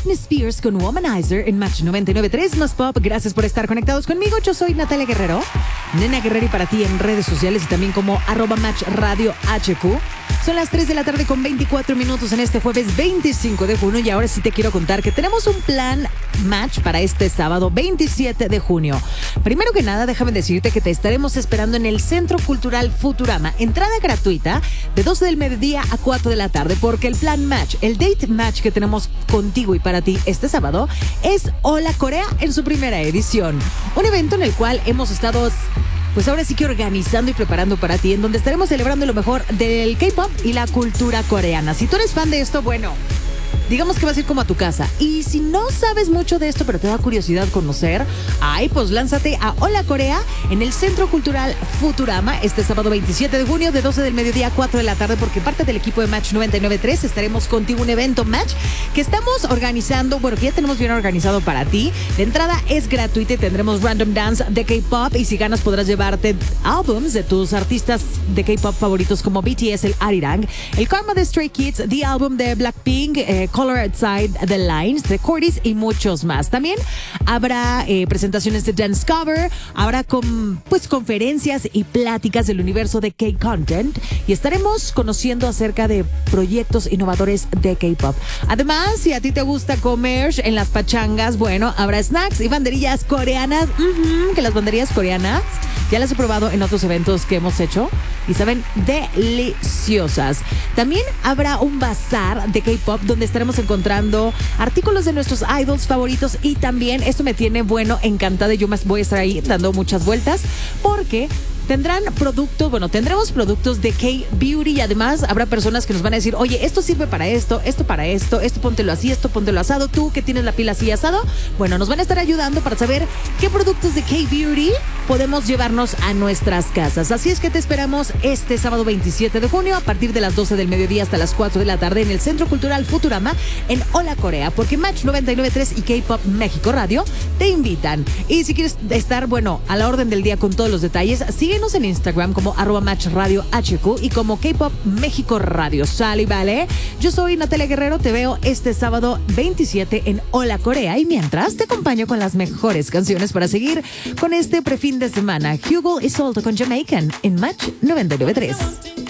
Britney Spears con Womanizer en Match 99.3 Más Pop. Gracias por estar conectados conmigo. Yo soy Natalia Guerrero, Nena Guerrero, y para ti en redes sociales y también como @MatchRadioHQ. Son las 3 de la tarde con 24 minutos en este jueves 25 de junio y ahora sí te quiero contar que tenemos un plan match para este sábado 27 de junio. Primero que nada, déjame decirte que te estaremos esperando en el Centro Cultural Futurama. Entrada gratuita de 12 del mediodía a 4 de la tarde, porque el plan match, el date match que tenemos contigo y para ti este sábado es Hola Corea en su primera edición. Un evento en el cual hemos estado, pues ahora sí que organizando y preparando para ti, en donde estaremos celebrando lo mejor del K-pop y la cultura coreana. Si tú eres fan de esto, bueno, digamos que vas a ir como a tu casa. Y si no sabes mucho de esto, pero te da curiosidad conocer, pues lánzate a Hola Corea en el Centro Cultural Futurama este sábado 27 de junio de 12 del mediodía a 4 de la tarde, porque parte del equipo de Match 99.3 estaremos contigo un evento match que estamos organizando, bueno, que ya tenemos bien organizado para ti. La entrada es gratuita y tendremos random dance de K-pop, y si ganas podrás llevarte álbums de tus artistas de K-pop favoritos como BTS, el Arirang, el Karma de Stray Kids, The Album de Blackpink, Color Outside the Lines de Cordis y muchos más. También habrá presentaciones de dance cover, habrá conferencias y pláticas del universo de K-Content, y estaremos conociendo acerca de proyectos innovadores de K-pop. Además, si a ti te gusta comer en las pachangas, bueno, habrá snacks y banderillas coreanas, que las banderillas coreanas ya las he probado en otros eventos que hemos hecho y saben deliciosas. También habrá un bazar de K-pop donde estaremos encontrando artículos de nuestros idols favoritos, y también esto me tiene, encantada. Yo más voy a estar ahí dando muchas vueltas porque tendremos productos de K-Beauty, y además habrá personas que nos van a decir, oye, esto sirve para esto póntelo así, esto póntelo asado, tú que tienes la piel así asado. Bueno, nos van a estar ayudando para saber qué productos de K-Beauty podemos llevarnos a nuestras casas. Así es que te esperamos este sábado 27 de junio a partir de las 12 del mediodía hasta las 4 de la tarde en el Centro Cultural Futurama en Hola Corea, porque Match 99.3 y K-Pop México Radio te invitan. Y si quieres estar, a la orden del día con todos los detalles, síguenos en Instagram como @MatchRadioHQ y como K-Pop México Radio. Sale y vale. Yo soy Natalia Guerrero, te veo este sábado 27 en Hola Corea, y mientras te acompaño con las mejores canciones para seguir con este prefin de semana. Hugo y Solto con Jamaican en Match 99.3.